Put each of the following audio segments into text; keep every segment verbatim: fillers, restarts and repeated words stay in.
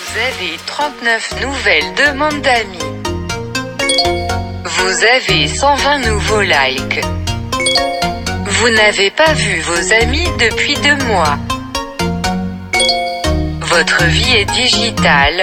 Vous avez trente-neuf nouvelles demandes d'amis. Vous avez cent vingt nouveaux likes. Vous n'avez pas vu vos amis depuis deux mois. Votre vie est digitale.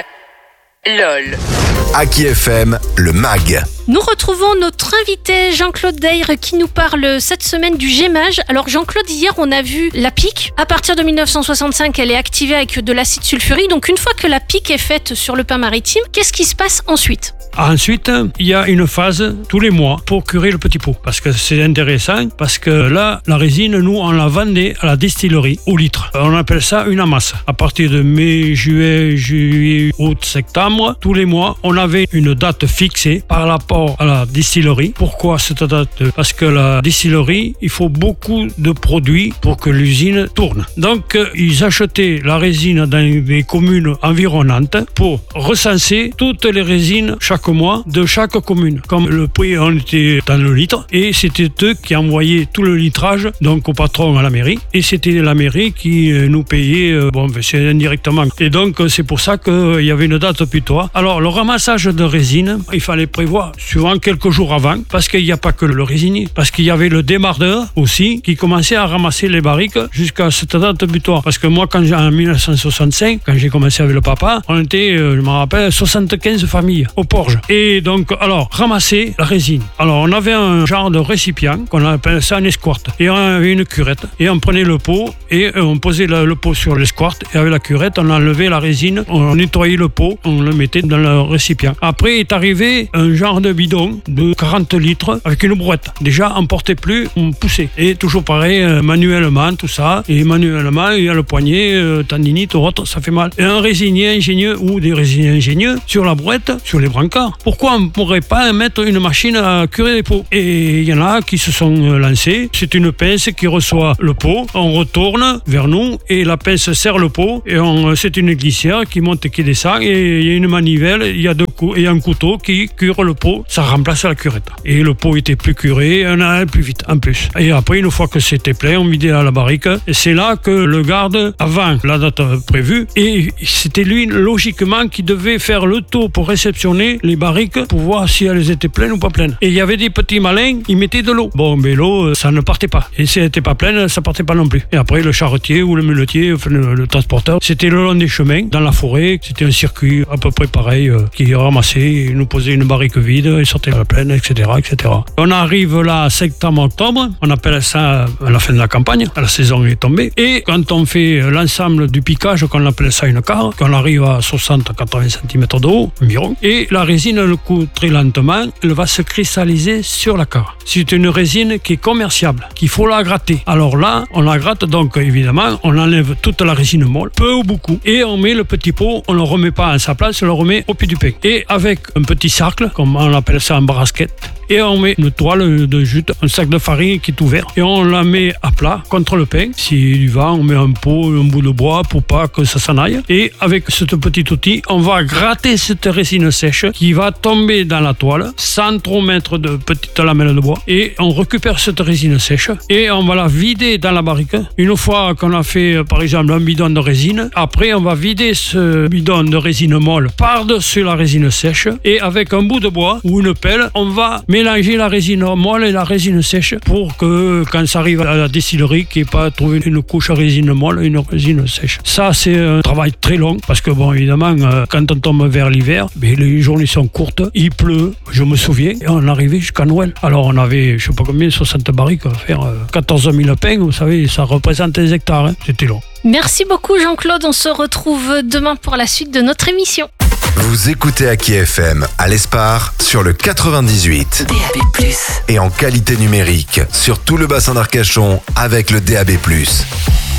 LOL. Aki F M, le mag. Nous retrouvons notre invité Jean-Claude Deyre qui nous parle cette semaine du gémage. Alors Jean-Claude, hier on a vu la pique. À partir de dix-neuf cent soixante-cinq, elle est activée avec de l'acide sulfurique. Donc une fois que la pique est faite sur le pain maritime, qu'est-ce qui se passe ensuite ? Ensuite, il y a une phase tous les mois pour curer le petit pot. Parce que c'est intéressant, parce que là, la résine, nous, on la vendait à la distillerie au litre. On appelle ça une amasse. À partir de mai, juillet, juillet, août, septembre, tous les mois, on avait une date fixée par rapport à la distillerie. Pourquoi cette date ? Parce que la distillerie, il faut beaucoup de produits pour que l'usine tourne. Donc, ils achetaient la résine dans les communes environnantes pour recenser toutes les résines chaque mois de chaque commune. Comme le prix, on était dans le litre et c'était eux qui envoyaient tout le litrage donc au patron à la mairie et c'était la mairie qui nous payait, euh, bon, c'est indirectement. Et donc, c'est pour ça qu'il y avait une date butoir. Alors, le ramassage de résine, il fallait prévoir souvent quelques jours avant parce qu'il n'y a pas que le résinier, parce qu'il y avait le démardeur aussi qui commençait à ramasser les barriques jusqu'à cette date butoir. Parce que moi, quand j'ai, en dix-neuf cent soixante-cinq, quand j'ai commencé avec le papa, on était, euh, je me rappelle, soixante-quinze familles au Porge. Et donc, alors, ramasser la résine. Alors, on avait un genre de récipient qu'on appelle ça un esquarte. Et on avait une curette. Et on prenait le pot et on posait le, le pot sur l'esquarte. Et avec la curette, on enlevait la résine, on nettoyait le pot, on le mettait dans le récipient. Après est arrivé un genre de bidon de quarante litres avec une brouette. Déjà, on ne portait plus, on poussait. Et toujours pareil, euh, manuellement, tout ça. Et manuellement, il y a le poignet, euh, tendinite ou autre, ça fait mal. Et un résinier ingénieux ou des résiniers ingénieux sur la brouette, sur les brancards. Pourquoi on ne pourrait pas mettre une machine à curer les pots ? Et il y en a qui se sont lancés. C'est une pince qui reçoit le pot, on retourne vers nous et la pince serre le pot et on, c'est une glissière qui monte et qui descend et il y a une manivelle, il y a deux coups et un couteau qui cure le pot. Ça remplace la curette. Et le pot était plus curé, on allait plus vite en plus. Et après, une fois que c'était plein, on vidait la barrique. Et c'est là que le garde, avant la date prévue, et c'était lui logiquement qui devait faire le tour pour réceptionner les barriques pour voir si elles étaient pleines ou pas pleines. Et il y avait des petits malins, ils mettaient de l'eau. Bon, mais l'eau, ça ne partait pas. Et si elle n'était pas pleine, ça partait pas non plus. Et après, le charretier ou le muletier, enfin, le, le transporteur, c'était le long des chemins, dans la forêt. C'était un circuit à peu près pareil, euh, qui ramassait, il nous posait une barrique vide, il sortait la pleine, et cetera, et cetera. On arrive là, septembre-octobre, on appelle ça à la fin de la campagne, la saison est tombée. Et quand on fait l'ensemble du piquage, qu'on appelle ça une carre, qu'on arrive à soixante à quatre-vingts centimètres de haut, environ, et la résine, le coup très lentement, elle va se cristalliser sur la carre. C'est une résine qui est commerciable, qu'il faut la gratter. Alors là, on la gratte, donc évidemment, on enlève toute la résine molle, peu ou beaucoup, et on met le petit pot, on ne le remet pas à sa place, on le remet au pied du pain. Et avec un petit cercle, comme on appelle ça en brasquette, et on met une toile de jute, un sac de farine qui est ouvert, et on la met à plat contre le pain. S'il y va, on met un pot, un bout de bois pour pas que ça s'en aille. Et avec ce petit outil, on va gratter cette résine sèche qui va tomber dans la toile sans trop mettre de petites lamelles de bois. Et on récupère cette résine sèche et on va la vider dans la barrique. Une fois qu'on a fait, par exemple, un bidon de résine, après on va vider ce bidon de résine molle par-dessus la résine sèche et avec un bout de bois ou une pelle, on va mélanger la résine molle et la résine sèche pour que quand ça arrive à la distillerie, qu'il n'y ait pas trouvé une couche résine molle et une résine sèche. Ça, c'est un travail très long parce que, bon, évidemment, quand on tombe vers l'hiver, les journées sont courtes, il pleut, je me souviens, et on arrivait jusqu'à Noël. Alors, on avait, je ne sais pas combien, soixante barriques à faire, quatorze mille pains, vous savez, ça représente des hectares, hein. C'était long. Merci beaucoup Jean-Claude, on se retrouve demain pour la suite de notre émission. Vous écoutez Aki F M à l'Espar sur le quatre-vingt-dix-huit. D A B plus. Et en qualité numérique sur tout le bassin d'Arcachon avec le D A B plus.